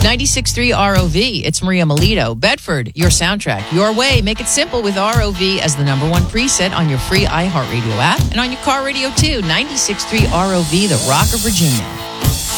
96.3 ROV, it's Maria Melito. Bedford, your soundtrack, your way. Make it simple with ROV as the number one preset on your free iHeartRadio app and on your car radio too. 96.3 ROV, the Rock of Virginia.